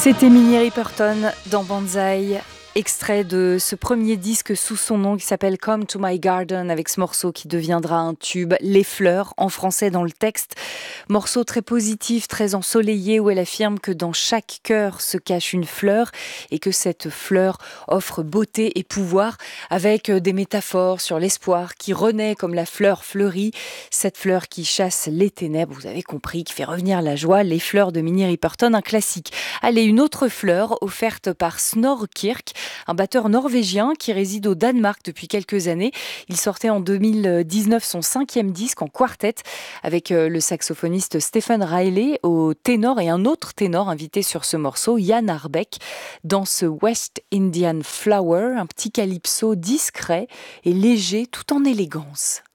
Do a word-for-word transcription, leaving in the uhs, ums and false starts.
C'était Minnie Riperton dans Banzai, extrait de ce premier disque sous son nom qui s'appelle Come to My Garden, avec ce morceau qui deviendra un tube, Les Fleurs, en français dans le texte. Morceau très positif, très ensoleillé, où elle affirme que dans chaque cœur se cache une fleur et que cette fleur offre beauté et pouvoir, avec des métaphores sur l'espoir qui renaît comme la fleur fleurie, cette fleur qui chasse les ténèbres, vous avez compris, qui fait revenir la joie. Les Fleurs de Minnie Riperton, un classique. Allez, une autre fleur offerte par Snorre Kirk, un batteur norvégien qui réside au Danemark depuis quelques années. Il sortait en deux mille dix-neuf son cinquième disque en quartet avec le saxophoniste Stephen Riley au ténor et un autre ténor invité sur ce morceau, Jan Arbeck, dans ce West Indian Flower, un petit calypso discret et léger tout en élégance.